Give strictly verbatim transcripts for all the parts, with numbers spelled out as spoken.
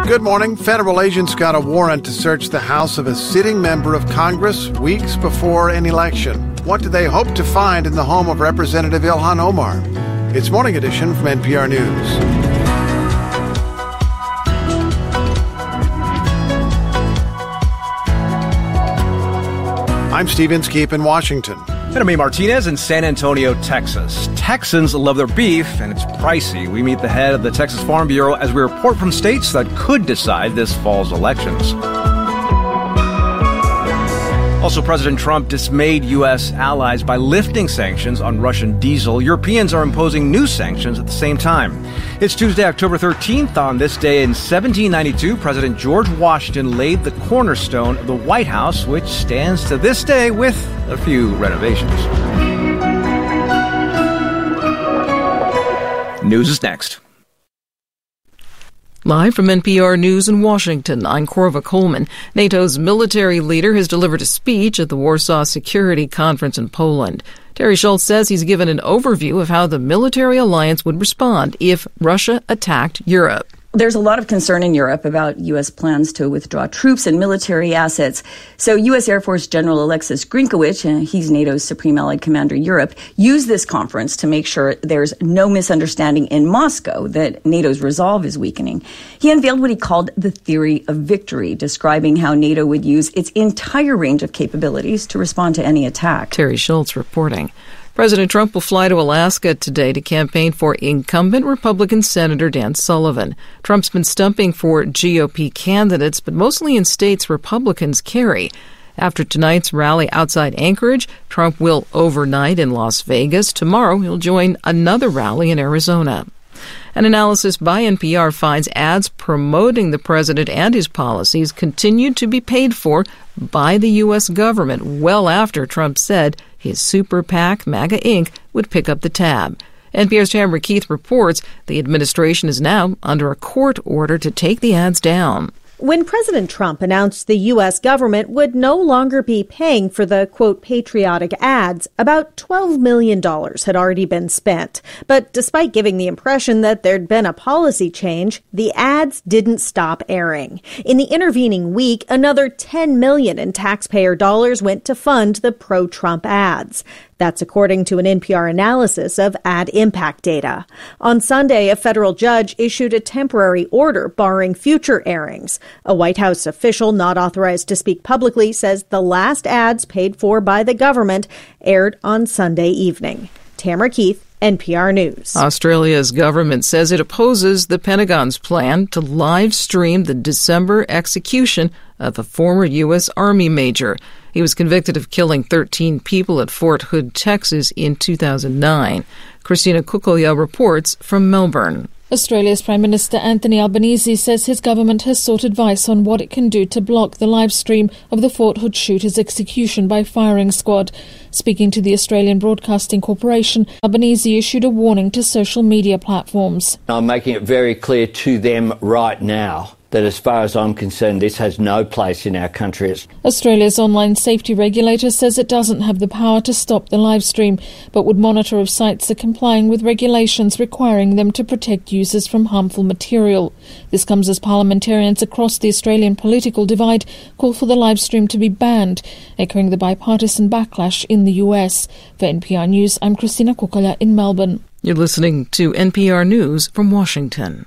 Good morning. Federal agents got a warrant to search the house of a sitting member of Congress weeks before an election. What do they hope to find in the home of Representative Ilhan Omar? It's Morning Edition from N P R News. I'm Steve Inskeep in Washington. And I'm A. Martinez in San Antonio, Texas. Texans love their beef, and it's pricey. We meet the head of the Texas Farm Bureau as we report from states that could decide this fall's elections. Also, President Trump dismayed U S allies by lifting sanctions on Russian diesel. Europeans are imposing new sanctions at the same time. It's Tuesday, October thirteenth. On this day in seventeen ninety-two, President George Washington laid the cornerstone of the White House, which stands to this day with a few renovations. News is next. Live from N P R News in Washington, I'm Corva Coleman. NATO's military leader has delivered a speech at the Warsaw Security Conference in Poland. Terry Schultz says he's given an overview of how the military alliance would respond if Russia attacked Europe. There's a lot of concern in Europe about U S plans to withdraw troops and military assets. So U S Air Force General Alexis Grinkowicz, uh, he's NATO's Supreme Allied Commander Europe, used this conference to make sure there's no misunderstanding in Moscow that NATO's resolve is weakening. He unveiled what he called the theory of victory, describing how NATO would use its entire range of capabilities to respond to any attack. Terry Schultz reporting. President Trump will fly to Alaska today to campaign for incumbent Republican Senator Dan Sullivan. Trump's been stumping for G O P candidates, but mostly in states Republicans carry. After tonight's rally outside Anchorage, Trump will overnight in Las Vegas. Tomorrow, he'll join another rally in Arizona. An analysis by N P R finds ads promoting the president and his policies continued to be paid for by the U S government well after Trump said his super PAC, MAGA Incorporated, would pick up the tab. N P R's Tamara Keith reports the administration is now under a court order to take the ads down. When President Trump announced the U S government would no longer be paying for the, quote, patriotic ads, about twelve million dollars had already been spent. But despite giving the impression that there'd been a policy change, the ads didn't stop airing. In the intervening week, another ten million dollars in taxpayer dollars went to fund the pro-Trump ads. That's according to an N P R analysis of ad impact data. On Sunday, a federal judge issued a temporary order barring future airings. A White House official not authorized to speak publicly says the last ads paid for by the government aired on Sunday evening. Tamara Keith, N P R News. Australia's government says it opposes the Pentagon's plan to live stream the December execution of a former U S Army major. He was convicted of killing thirteen people at Fort Hood, Texas in two thousand nine. Christina Kukoya reports from Melbourne. Australia's Prime Minister Anthony Albanese says his government has sought advice on what it can do to block the live stream of the Fort Hood shooter's execution by firing squad. Speaking to the Australian Broadcasting Corporation, Albanese issued a warning to social media platforms. I'm making it very clear to them right now that as far as I'm concerned, this has no place in our country. Australia's online safety regulator says it doesn't have the power to stop the live stream, but would monitor if sites are complying with regulations requiring them to protect users from harmful material. This comes as parliamentarians across the Australian political divide call for the live stream to be banned, echoing the bipartisan backlash in the U S. For N P R News, I'm Christina Kukola in Melbourne. You're listening to N P R News from Washington.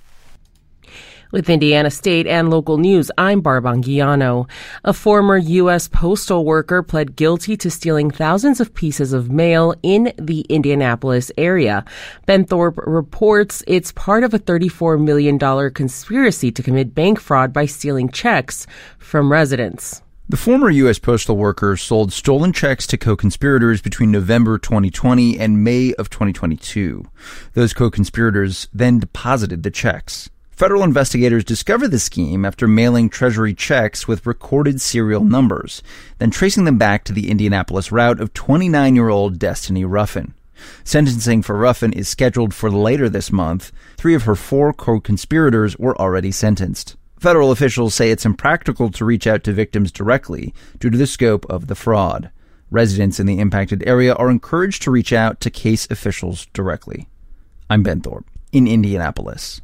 With Indiana State and local news, I'm Barb Anguiano. A former U S postal worker pled guilty to stealing thousands of pieces of mail in the Indianapolis area. Ben Thorpe reports it's part of a thirty-four million dollars conspiracy to commit bank fraud by stealing checks from residents. The former U S postal worker sold stolen checks to co-conspirators between November twenty twenty and May of twenty twenty-two. Those co-conspirators then deposited the checks. Federal investigators discovered the scheme after mailing Treasury checks with recorded serial numbers, then tracing them back to the Indianapolis route of twenty-nine-year-old Destiny Ruffin. Sentencing for Ruffin is scheduled for later this month. Three of her four co-conspirators were already sentenced. Federal officials say it's impractical to reach out to victims directly due to the scope of the fraud. Residents in the impacted area are encouraged to reach out to case officials directly. I'm Ben Thorpe in Indianapolis.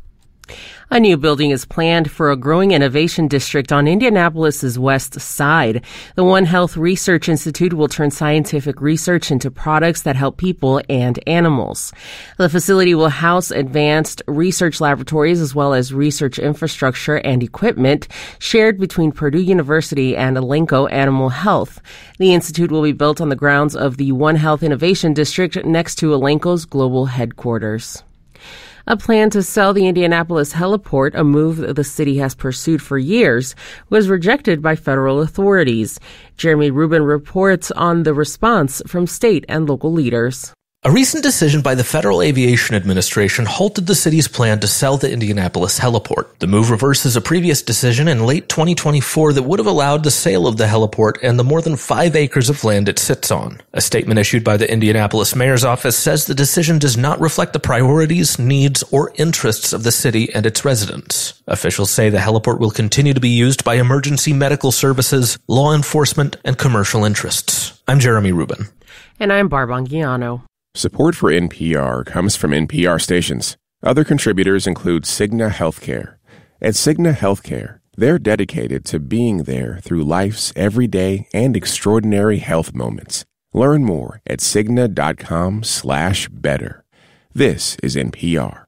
A new building is planned for a growing innovation district on Indianapolis's west side. The One Health Research Institute will turn scientific research into products that help people and animals. The facility will house advanced research laboratories as well as research infrastructure and equipment shared between Purdue University and Elanco Animal Health. The institute will be built on the grounds of the One Health Innovation District next to Elanco's global headquarters. A plan to sell the Indianapolis heliport, a move the city has pursued for years, was rejected by federal authorities. Jeremy Rubin reports on the response from state and local leaders. A recent decision by the Federal Aviation Administration halted the city's plan to sell the Indianapolis heliport. The move reverses a previous decision in late twenty twenty-four that would have allowed the sale of the heliport and the more than five acres of land it sits on. A statement issued by the Indianapolis Mayor's Office says the decision does not reflect the priorities, needs, or interests of the city and its residents. Officials say the heliport will continue to be used by emergency medical services, law enforcement, and commercial interests. I'm Jeremy Rubin. And I'm Barb Anguiano. Support for N P R comes from N P R stations. Other contributors include Cigna Healthcare. At Cigna Healthcare, they're dedicated to being there through life's everyday and extraordinary health moments. Learn more at Cigna.com slash better. This is N P R.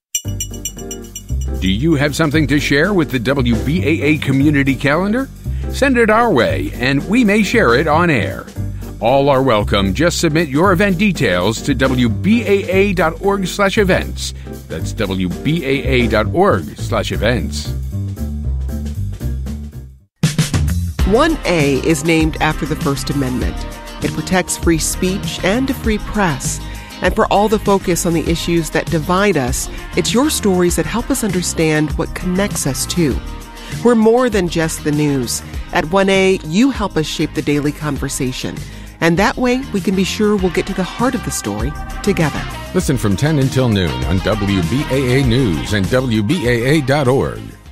Do you have something to share with the W B A A community calendar? Send it our way, and we may share it on air. All are welcome. Just submit your event details to W B A A dot org slash events. That's W B A A dot org slash events. one A is named after the First Amendment. It protects free speech and a free press. And for all the focus on the issues that divide us, it's your stories that help us understand what connects us too. We're more than just the news. At one A, you help us shape the daily conversation. And that way, we can be sure we'll get to the heart of the story together. Listen from ten until noon on W B A A News and W B A A dot org.